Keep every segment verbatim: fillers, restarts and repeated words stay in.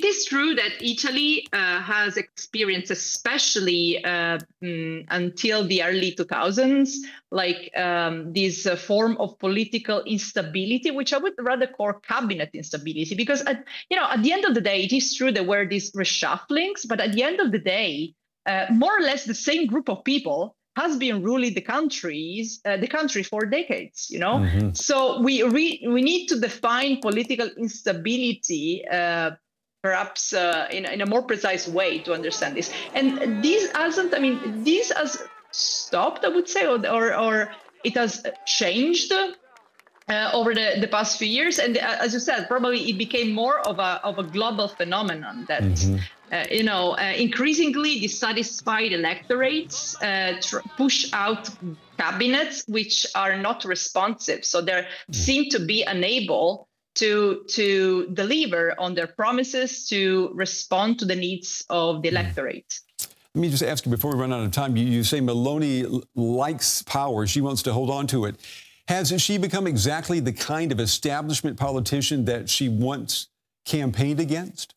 is true that Italy uh, has experienced, especially uh, mm, until the early two thousands, like um, this uh, form of political instability, which I would rather call cabinet instability, because at, you know, at the end of the day, it is true there were these reshufflings, but at the end of the day, uh, more or less the same group of people has been ruling the countries, uh, the country for decades, you know. Mm-hmm. So we re- we need to define political instability, uh, perhaps uh, in, in a more precise way to understand this. And this hasn't, I mean, this has stopped, I would say, or or, or it has changed uh, over the, the past few years. And uh, as you said, probably it became more of a of a global phenomenon that. Mm-hmm. Uh, you know, uh, increasingly dissatisfied electorates uh, tr- push out cabinets which are not responsive. So they mm. seem to be unable to to deliver on their promises to respond to the needs of the electorate. Mm. Let me just ask you before we run out of time, you, you say Meloni likes power. She wants to hold on to it. Hasn't she become exactly the kind of establishment politician that she once campaigned against?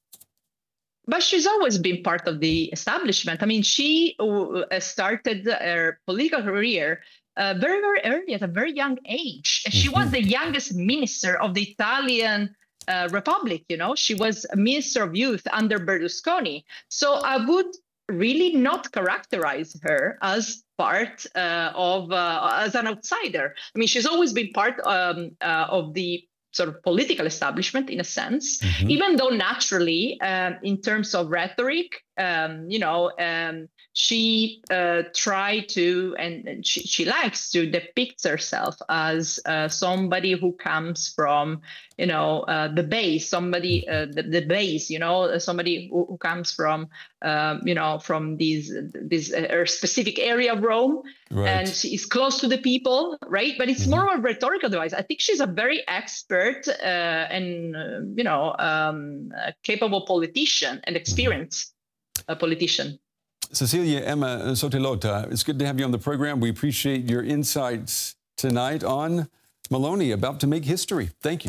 But she's always been part of the establishment. I mean, she uh, started her political career uh, very, very early, at a very young age. She mm-hmm. was the youngest minister of the Italian uh, Republic, you know. She was a minister of youth under Berlusconi. So I would really not characterize her as part uh, of, uh, as an outsider. I mean, she's always been part um, uh, of the sort of political establishment in a sense, mm-hmm. even though naturally, um, in terms of rhetoric, um, you know, um, she uh, tried to, and, and she, she likes to depict herself as uh, somebody who comes from, you know, uh, the base, somebody, uh, the, the base, you know, somebody who, who comes from, um, you know, from these, this uh, specific area of Rome, right. And she is close to the people, right? But it's mm-hmm. more of a rhetorical device. I think she's a very expert uh, and, uh, you know, um, a capable politician and experienced mm-hmm. uh, politician. Cecilia Emma Sottolotta, it's good to have you on the program. We appreciate your insights tonight on Meloni, about to make history. Thank you.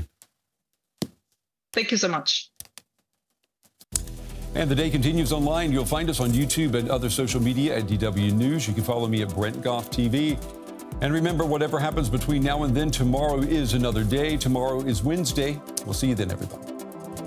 Thank you so much. And the day continues online. You'll find us on YouTube and other social media at D W News. You can follow me at Brent Goff T V. And remember, whatever happens between now and then, tomorrow is another day. Tomorrow is Wednesday. We'll see you then, everybody.